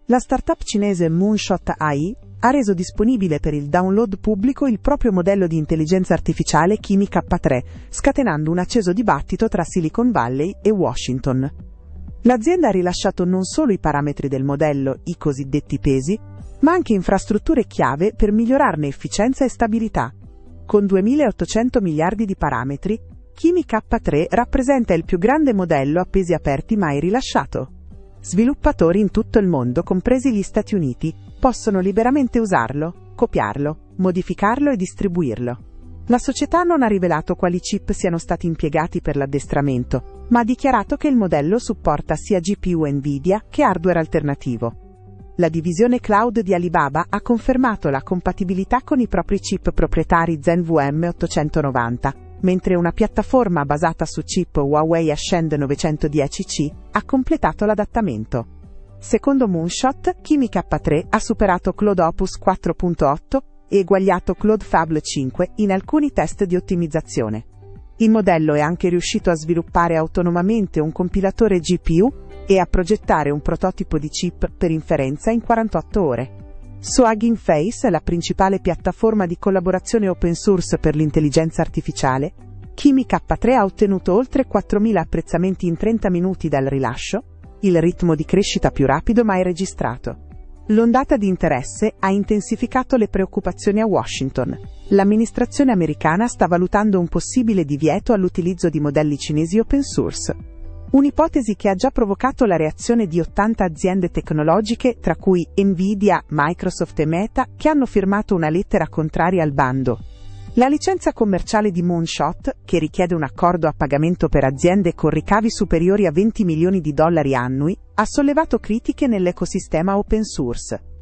La startup cinese Moonshot AI ha reso disponibile per il download pubblico il proprio modello di intelligenza artificiale Kimi K3, scatenando un acceso dibattito tra Silicon Valley e Washington. L'azienda ha rilasciato non solo i parametri del modello, i cosiddetti pesi, ma anche infrastrutture chiave per migliorarne efficienza e stabilità. Con 2.800 miliardi di parametri, Kimi K3 rappresenta il più grande modello a pesi aperti mai rilasciato. Sviluppatori in tutto il mondo, compresi gli Stati Uniti, possono liberamente usarlo, copiarlo, modificarlo e distribuirlo. La società non ha rivelato quali chip siano stati impiegati per l'addestramento, ma ha dichiarato che il modello supporta sia GPU Nvidia che hardware alternativo. La divisione cloud di Alibaba ha confermato la compatibilità con i propri chip proprietari Zen-VM 890, mentre una piattaforma basata su chip Huawei Ascend 910C ha completato l'adattamento. Secondo Moonshot, Kimi K3 ha superato Claude Opus 4.8 e eguagliato Claude Fable 5 in alcuni test di ottimizzazione. Il modello è anche riuscito a sviluppare autonomamente un compilatore GPU e a progettare un prototipo di chip per inferenza in 48 ore. Su Hugging Face, la principale piattaforma di collaborazione open source per l'intelligenza artificiale, Kimi K3 ha ottenuto oltre 4.000 apprezzamenti in 30 minuti dal rilascio, il ritmo di crescita più rapido mai registrato. L'ondata di interesse ha intensificato le preoccupazioni a Washington. L'amministrazione americana sta valutando un possibile divieto all'utilizzo di modelli cinesi open source. Un'ipotesi che ha già provocato la reazione di 80 aziende tecnologiche, tra cui Nvidia, Microsoft e Meta, che hanno firmato una lettera contraria al bando. La licenza commerciale di Moonshot, che richiede un accordo a pagamento per aziende con ricavi superiori a $20 milioni annui, ha sollevato critiche nell'ecosistema open source.